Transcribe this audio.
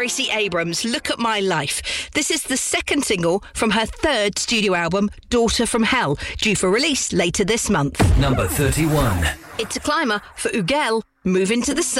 Gracie Abrams, Look at My Life. This is the second single from her third studio album, Daughter from Hell, due for release later this month. Number 31. It's a climber for Ugel, Move Into the Sun.